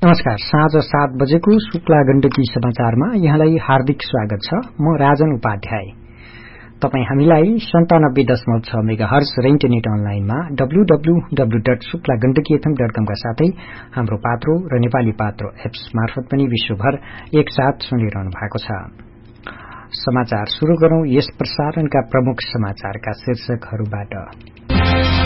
नमस्कार, साँझ 7 बजेको शुक्ला गण्डकी समाचारमा यहाँलाई हार्दिक स्वागत छ। म राजन उपाध्याय। तपाई हामीलाई 97.6 मेगाहर्ज रेन्टनेट अनलाइनमा www.शुक्लागण्डकीfm.com का साथै हाम्रो पात्रो र नेपाली पात्रो एप्स मार्फत पनि विश्वभर एकसाथ सुनिरहनु भएको छ। समाचार शुरू गरौं यस प्रसारणका प्रमुख समाचारका शीर्षकहरूबाट।